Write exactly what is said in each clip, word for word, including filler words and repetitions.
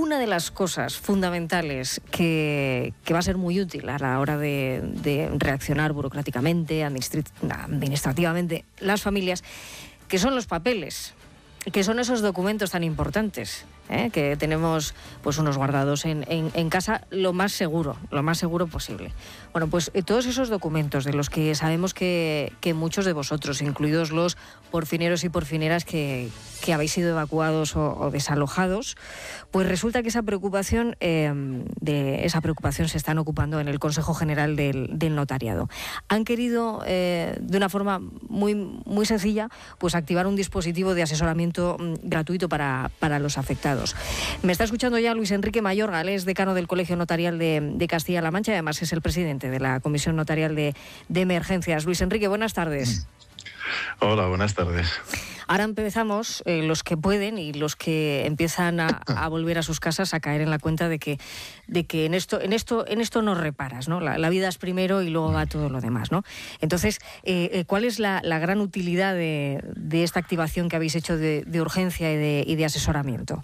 una de las cosas fundamentales que, que va a ser muy útil a la hora de, de reaccionar burocráticamente, administrativamente, las familias, que son los papeles, que son esos documentos tan importantes, ¿eh? que tenemos pues unos guardados en, en, en casa lo más seguro, lo más seguro posible. Bueno, pues eh, todos esos documentos de los que sabemos que, que muchos de vosotros, incluidos los porfineros y porfineras que, que habéis sido evacuados o, o desalojados, pues resulta que esa preocupación, eh, de esa preocupación se están ocupando en el Consejo General del, del Notariado. Han querido, eh, de una forma muy, muy sencilla, pues activar un dispositivo de asesoramiento mm, gratuito para, para los afectados. Me está escuchando ya Luis Enrique Mayorga, él es decano del Colegio Notarial de, de Castilla-La Mancha y además es el presidente de la Comisión Notarial de, de Emergencias. Luis Enrique, buenas tardes. Hola, buenas tardes. Ahora empezamos, eh, los que pueden y los que empiezan a, a volver a sus casas, a caer en la cuenta de que, de que en esto, en esto, en esto no reparas, ¿no? La, la vida es primero y luego va todo lo demás, ¿no? Entonces, eh, ¿cuál es la, la gran utilidad de, de esta activación que habéis hecho de, de urgencia y de, y de asesoramiento?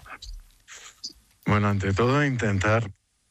Bueno, ante todo, intentar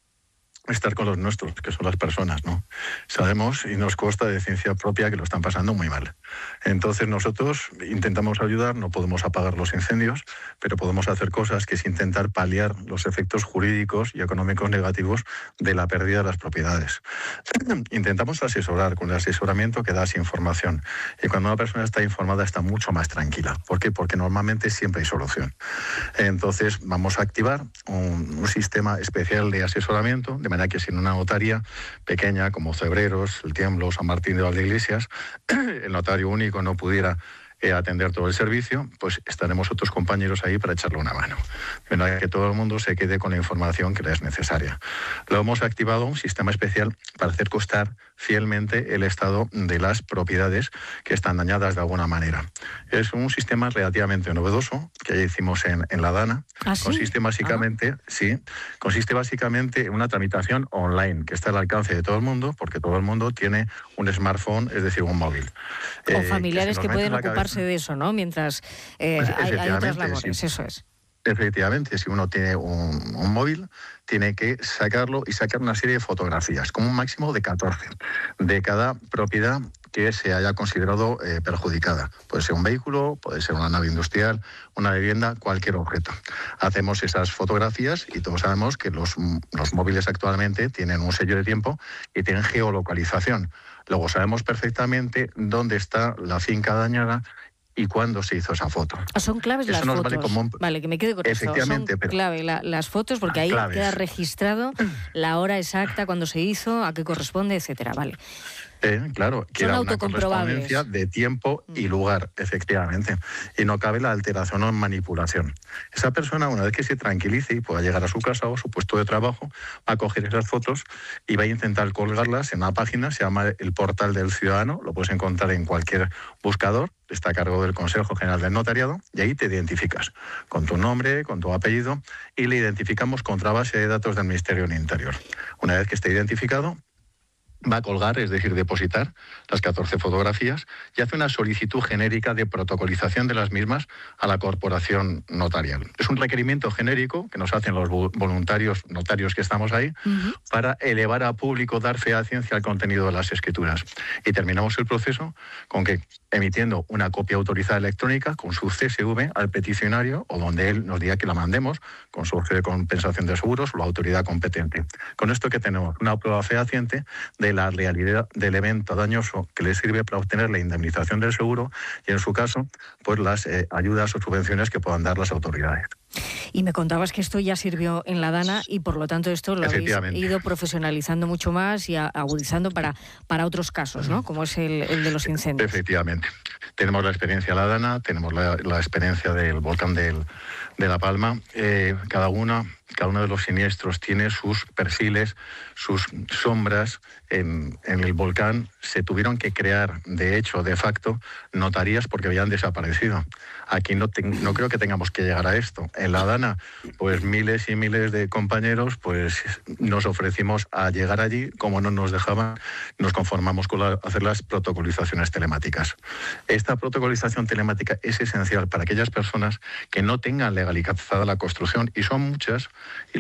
estar con los nuestros, que son las personas, ¿no? Sabemos y nos consta de ciencia propia que lo están pasando muy mal. Entonces nosotros intentamos ayudar, no podemos apagar los incendios, pero podemos hacer cosas que es intentar paliar los efectos jurídicos y económicos negativos de la pérdida de las propiedades. Intentamos asesorar, con el asesoramiento que das información. Y cuando una persona está informada está mucho más tranquila. ¿Por qué? Porque normalmente siempre hay solución. Entonces vamos a activar un, un sistema especial de asesoramiento, de manera que si en una notaría pequeña como Cebreros, El Tiemblo, San Martín de Valdeiglesias, el notario único no pudiera eh, atender todo el servicio, pues estaremos otros compañeros ahí para echarle una mano. De manera que todo el mundo se quede con la información que le es necesaria. Lo hemos activado un sistema especial para hacer constar fielmente el estado de las propiedades que están dañadas de alguna manera. Es un sistema relativamente novedoso que ya hicimos en, en la DANA. ¿Ah, sí? Consiste básicamente, ah. sí, consiste básicamente en una tramitación online que está al alcance de todo el mundo, porque todo el mundo tiene un smartphone, es decir, un móvil. O eh, familiares que, que pueden ocuparse de eso, ¿no? Mientras eh, pues, hay, hay otras labores, sí. Eso es. Efectivamente, si uno tiene un, un móvil, tiene que sacarlo y sacar una serie de fotografías, como un máximo de catorce, de cada propiedad que se haya considerado eh, perjudicada. Puede ser un vehículo, puede ser una nave industrial, una vivienda, cualquier objeto. Hacemos esas fotografías y todos sabemos que los, los móviles actualmente tienen un sello de tiempo y tienen geolocalización. Luego sabemos perfectamente dónde está la finca dañada y cuándo se hizo esa foto. Son claves eso las nos fotos. Vale, como un... vale, que me quede con eso. Efectivamente, Son pero... clave la, las fotos porque ahí claves. Queda registrado la hora exacta, cuándo se hizo, a qué corresponde, etcétera. Vale. Eh, claro, que era una correspondencia de tiempo y lugar, efectivamente. Y no cabe la alteración o manipulación. Esa persona, una vez que se tranquilice y pueda llegar a su casa o su puesto de trabajo, va a coger esas fotos y va a intentar colgarlas en una página, se llama el Portal del Ciudadano, lo puedes encontrar en cualquier buscador, está a cargo del Consejo General del Notariado, y ahí te identificas con tu nombre, con tu apellido, y le identificamos contra base de datos del Ministerio del Interior. Una vez que esté identificado, va a colgar, es decir, depositar las catorce fotografías y hace una solicitud genérica de protocolización de las mismas a la corporación notarial. Es un requerimiento genérico que nos hacen los voluntarios notarios que estamos ahí uh-huh. para elevar a público, dar fe a ciencia al contenido de las escrituras. Y terminamos el proceso con que emitiendo una copia autorizada electrónica con su C S V al peticionario o donde él nos diga que la mandemos, consorcio de compensación de seguros o la autoridad competente. Con esto que tenemos una prueba fehaciente de la realidad del evento dañoso que le sirve para obtener la indemnización del seguro y en su caso pues las eh, ayudas o subvenciones que puedan dar las autoridades. Y me contabas que esto ya sirvió en la DANA y por lo tanto esto lo habéis ido profesionalizando mucho más y agudizando para, para otros casos, ¿no? Como es el, el de los incendios. Efectivamente. Tenemos la experiencia de la DANA, tenemos la, la experiencia del volcán del, de La Palma. Eh, cada una, cada uno de los siniestros tiene sus perfiles, sus sombras. En, en el volcán se tuvieron que crear, de hecho, de facto, notarías porque habían desaparecido. Aquí no, te, no creo que tengamos que llegar a esto. En la DANA, pues miles y miles de compañeros pues nos ofrecimos a llegar allí, como no nos dejaban, nos conformamos con la, hacer las protocolizaciones telemáticas. Esta protocolización telemática es esencial para aquellas personas que no tengan legalizada la construcción, y son muchas, y